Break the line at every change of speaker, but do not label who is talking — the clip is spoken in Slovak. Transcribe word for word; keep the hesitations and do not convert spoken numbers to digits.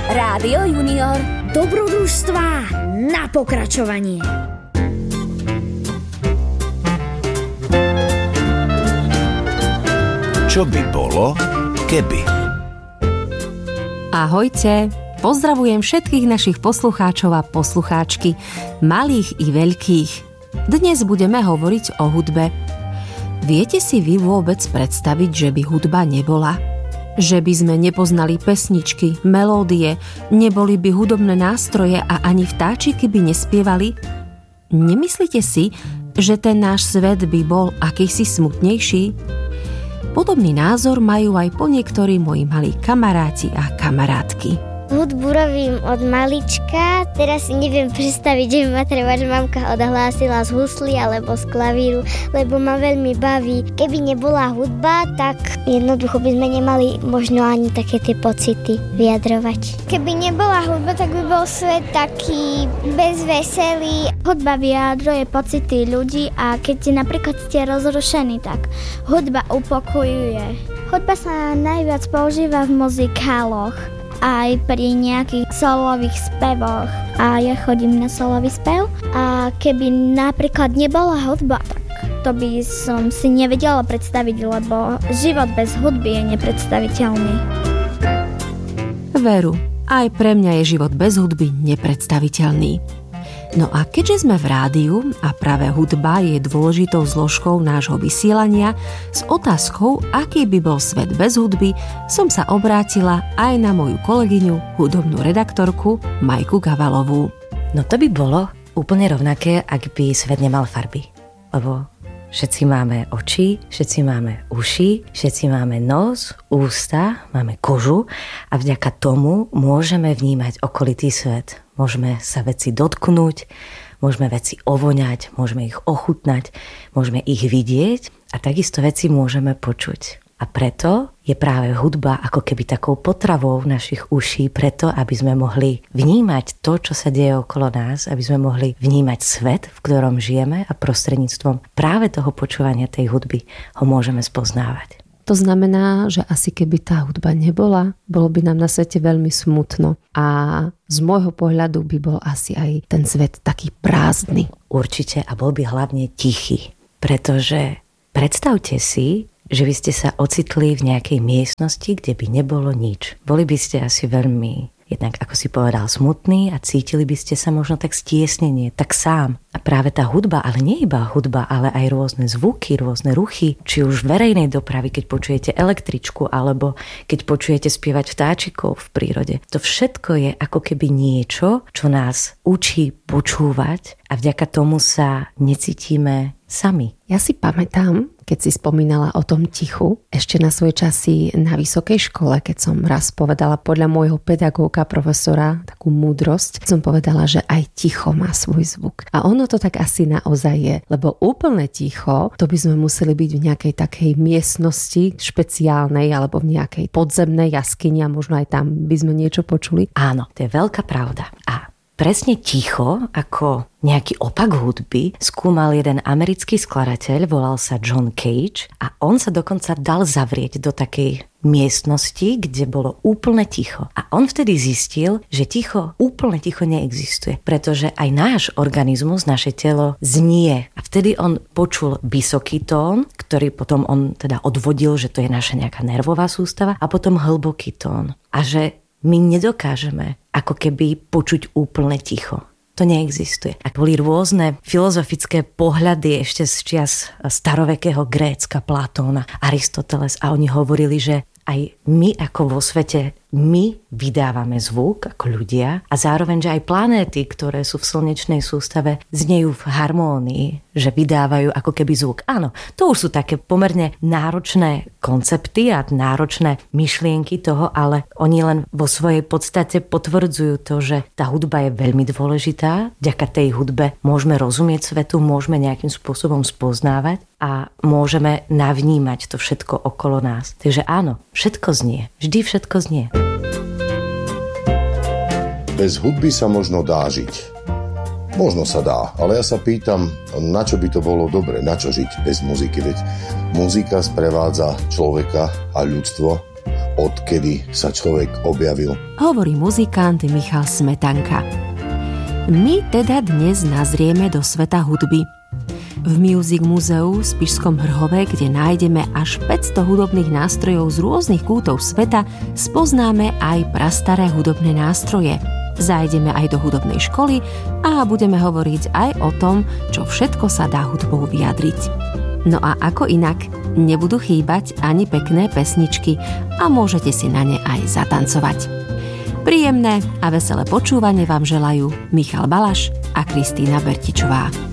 Rádio Junior. Dobrodružstvá na pokračovanie.
Čo by bolo, keby?
Ahojte, pozdravujem všetkých našich poslucháčov a poslucháčky, malých i veľkých. Dnes budeme hovoriť o hudbe. Viete si vy vôbec predstaviť, že by hudba nebola? Že by sme nepoznali pesničky, melódie, neboli by hudobné nástroje a ani vtáčiky by nespievali? Nemyslíte si, že ten náš svet by bol akýsi smutnejší? Podobný názor majú aj po niektorí moji malí kamaráti a kamarátky.
Hudbu robím od malička, teraz si neviem predstaviť, že ma treba, že mamka odhlásila z husly alebo z klavíru, lebo ma veľmi baví. Keby nebola hudba, tak jednoducho by sme nemali možno ani také tie pocity vyjadrovať. Keby nebola hudba, tak by bol svet taký bezveselý.
Hudba vyjadruje pocity ľudí a keď napríklad ste rozrušení, tak hudba upokojuje. Hudba sa najviac používa v muzikáloch, aj pri nejakých solových spevoch. A ja chodím na solový spev. A keby napríklad nebola hudba, tak to by som si nevedela predstaviť, lebo život bez hudby je nepredstaviteľný.
Veru, aj pre mňa je život bez hudby nepredstaviteľný. No a keďže sme v rádiu a práve hudba je dôležitou zložkou nášho vysielania, s otázkou, aký by bol svet bez hudby, som sa obrátila aj na moju kolegyňu, hudobnú redaktorku Majku Gavalovú.
No to by bolo úplne rovnaké, ak by svet nemal farby. Lebo všetci máme oči, všetci máme uši, všetci máme nos, ústa, máme kožu a vďaka tomu môžeme vnímať okolitý svet. Môžeme sa veci dotknúť, môžeme veci ovoňať, môžeme ich ochutnať, môžeme ich vidieť a takisto veci môžeme počuť. A preto je práve hudba ako keby takou potravou našich uší, preto aby sme mohli vnímať to, čo sa deje okolo nás, aby sme mohli vnímať svet, v ktorom žijeme a prostredníctvom práve toho počúvania tej hudby ho môžeme spoznávať.
To znamená, že asi keby tá hudba nebola, bolo by nám na svete veľmi smutno a z môjho pohľadu by bol asi aj ten svet taký prázdny.
Určite a bol by hlavne tichý, pretože predstavte si, že by ste sa ocitli v nejakej miestnosti, kde by nebolo nič. Boli by ste asi veľmi, jednak ako si povedal, smutní a cítili by ste sa možno tak stiesnenie, tak sám. A práve tá hudba, ale nie iba hudba, ale aj rôzne zvuky, rôzne ruchy, či už verejnej dopravy, keď počujete električku, alebo keď počujete spievať vtáčikov v prírode. To všetko je ako keby niečo, čo nás učí počúvať a vďaka tomu sa necítime sami.
Ja si pamätám, keď si spomínala o tom tichu, ešte na svoje časy na vysokej škole, keď som raz povedala podľa môjho pedagóga, profesora, takú múdrosť, som povedala, že aj ticho má svoj zvuk. A ono to tak asi naozaj je, lebo úplne ticho, to by sme museli byť v nejakej takej miestnosti špeciálnej alebo v nejakej podzemnej jaskyni a možno aj tam by sme niečo počuli.
Áno, to je veľká pravda. A presne ticho, ako nejaký opak hudby, skúmal jeden americký skladateľ, volal sa John Cage a on sa dokonca dal zavrieť do takej miestnosti, kde bolo úplne ticho. A on vtedy zistil, že ticho, úplne ticho neexistuje, pretože aj náš organizmus, naše telo znie. A vtedy on počul vysoký tón, ktorý potom on teda odvodil, že to je naša nejaká nervová sústava a potom hlboký tón. A že my nedokážeme ako keby počuť úplne ticho. To neexistuje. A boli rôzne filozofické pohľady ešte z čias starovekého Grécka, Platóna, Aristoteles a oni hovorili, že aj my ako vo svete, my vydávame zvuk ako ľudia a zároveň, že aj planéty, ktoré sú v slnečnej sústave, znejú v harmónii, že vydávajú ako keby zvuk. Áno, to už sú také pomerne náročné koncepty a náročné myšlienky toho, ale oni len vo svojej podstate potvrdzujú to, že tá hudba je veľmi dôležitá. Vďaka tej hudbe môžeme rozumieť svetu, môžeme nejakým spôsobom spoznávať a môžeme navnímať to všetko okolo nás. Takže áno, všetko znie. Vždy všetko znie.
Bez hudby sa možno dá žiť. Možno sa dá, ale ja sa pýtam, na čo by to bolo dobre, na čo žiť bez muziky, veď muzika sprevádza človeka a ľudstvo odkedy sa človek objavil.
Hovorí muzikant Michal Smetanka. My teda dnes nazrieme do sveta hudby. V Music Museu v Spišskom Hrhove, kde nájdeme až päťsto hudobných nástrojov z rôznych kútov sveta, spoznáme aj prastaré hudobné nástroje. Zajdeme aj do hudobnej školy a budeme hovoriť aj o tom, čo všetko sa dá hudbou vyjadriť. No a ako inak, nebudú chýbať ani pekné pesničky a môžete si na ne aj zatancovať. Príjemné a veselé počúvanie vám želajú Michal Balaš a Kristína Bertičová.